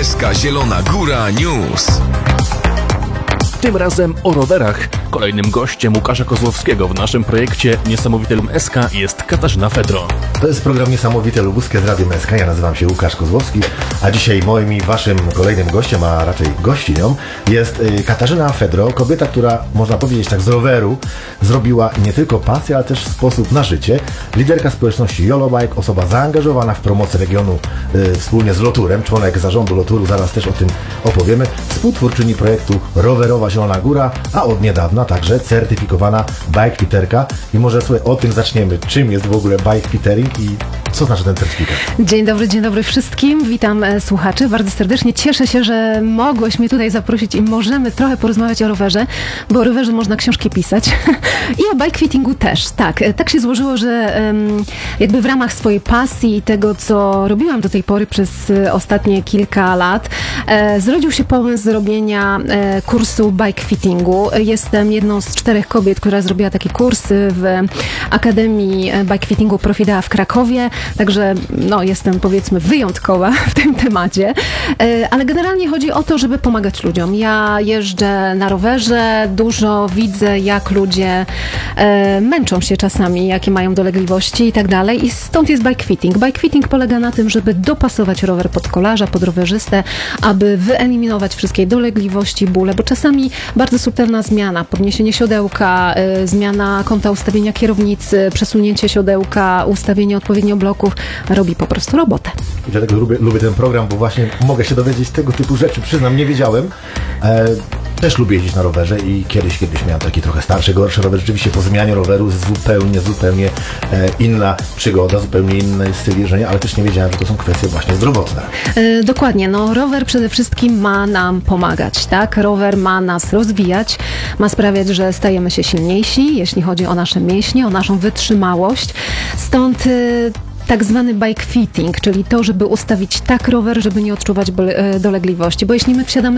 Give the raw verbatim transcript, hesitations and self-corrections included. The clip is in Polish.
S K Zielona Góra News. Tym razem o rowerach. Kolejnym gościem Łukasza Kozłowskiego w naszym projekcie Niesamowity Lub S K jest Katarzyna Fedro. To jest program Niesamowite Lubuskie z Radiem S K. Ja nazywam się Łukasz Kozłowski, a dzisiaj moim i waszym kolejnym gościem, a raczej gościnią jest Katarzyna Fedro, kobieta, która, można powiedzieć tak z roweru, zrobiła nie tylko pasję, ale też sposób na życie. Liderka społeczności YOLO Bike, osoba zaangażowana w promocję regionu y, wspólnie z Loturem, członek zarządu Loturu, zaraz też o tym opowiemy, współtwórczyni projektu Rowerowa Zielona Góra, a od niedawna także certyfikowana bikefiterka. I może sobie o tym zaczniemy. Czym jest w ogóle bikefitering i co znaczy ten certyfikat? Dzień dobry, dzień dobry wszystkim. Witam e, słuchaczy bardzo serdecznie. Cieszę się, że mogłeś mnie tutaj zaprosić i możemy trochę porozmawiać o rowerze, bo o rowerze można książki pisać i o bikefittingu też. Tak, e, tak się złożyło, że e, jakby w ramach swojej pasji i tego, co robiłam do tej pory przez e, ostatnie kilka lat, e, zrodził się pomysł zrobienia e, kursu bikefittingu. Jestem jedną z czterech kobiet, która zrobiła taki kurs w Akademii Bikefittingu Profidea w Krakowie. Także no, jestem powiedzmy wyjątkowa w tym temacie, ale generalnie chodzi o to, żeby pomagać ludziom. Ja jeżdżę na rowerze, dużo widzę, jak ludzie e, męczą się czasami, jakie mają dolegliwości i tak dalej i stąd jest bikefitting. Bikefitting polega na tym, żeby dopasować rower pod kolarza, pod rowerzystę, aby wyeliminować wszystkie dolegliwości, bóle, bo czasami bardzo subtelna zmiana, podniesienie siodełka, e, zmiana kąta ustawienia kierownicy, przesunięcie siodełka, ustawienie odpowiednio bloków robi po prostu robotę. I dlatego lubię, lubię ten program, bo właśnie mogę się dowiedzieć tego typu rzeczy. Przyznam, nie wiedziałem. E, też lubię jeździć na rowerze i kiedyś, kiedyś miałem taki trochę starszy, gorszy rower. Rzeczywiście po zmianie roweru zupełnie, zupełnie e, inna przygoda, zupełnie inny styl jeżdżenia, ale też nie wiedziałem, że to są kwestie właśnie zdrowotne. E, dokładnie. No, rower przede wszystkim ma nam pomagać, tak? Rower ma nas rozwijać, ma sprawiać, że stajemy się silniejsi, jeśli chodzi o nasze mięśnie, o naszą wytrzymałość. Stąd e, tak zwany bike fitting, czyli to, żeby ustawić tak rower, żeby nie odczuwać dolegliwości, bo jeśli my wsiadamy